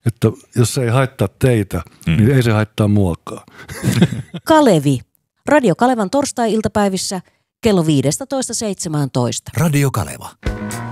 Että jos se ei haittaa teitä, niin ei se haittaa muakaan. Kalevi. Radio Kalevan torstai-iltapäivissä kello 15.17. Radio Kaleva.